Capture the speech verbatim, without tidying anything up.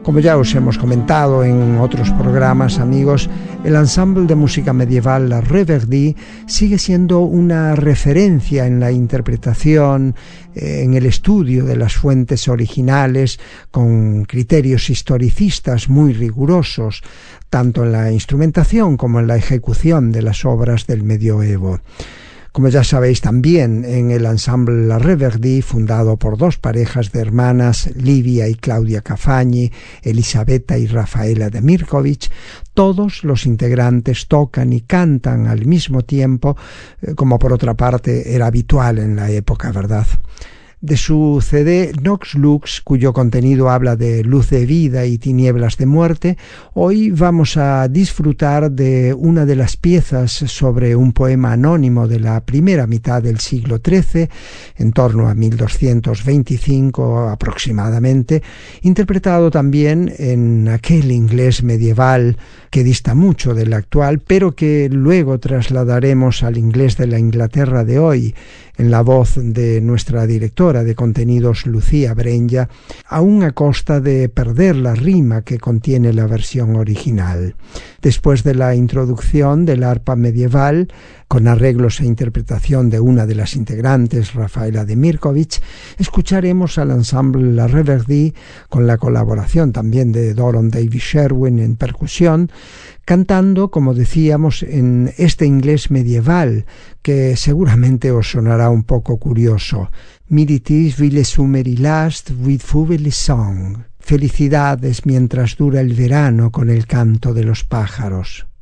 Como ya os hemos comentado en otros programas, amigos, el ensamble de música medieval La Reverie sigue siendo una referencia en la interpretación, en el estudio de las fuentes originales, con criterios historicistas muy rigurosos, tanto en la instrumentación como en la ejecución de las obras del medioevo. Como ya sabéis también, en el ensamble La Reverie, fundado por dos parejas de hermanas, Livia y Claudia Cafagni, Elisabetta y Rafaela de Mirkovich, todos los integrantes tocan y cantan al mismo tiempo, como por otra parte era habitual en la época, ¿verdad? De su C D Nox Lux, cuyo contenido habla de luz de vida y tinieblas de muerte, hoy vamos a disfrutar de una de las piezas sobre un poema anónimo de la primera mitad del siglo trece, en torno a mil doscientos veinticinco aproximadamente, interpretado también en aquel inglés medieval que dista mucho del actual, pero que luego trasladaremos al inglés de la Inglaterra de hoy, en la voz de nuestra directora de contenidos, Lucía Brenya, aún a costa de perder la rima que contiene la versión original. Después de la introducción del arpa medieval, con arreglos e interpretación de una de las integrantes, Rafaela de Mirkovich, escucharemos al ensamble La Reverie, con la colaboración también de Doron Davis Sherwin en percusión, cantando, como decíamos, en este inglés medieval, que seguramente os sonará un poco curioso. Miritis ville summer i last with fuvely song. Felicidades mientras dura el verano con el canto de los pájaros.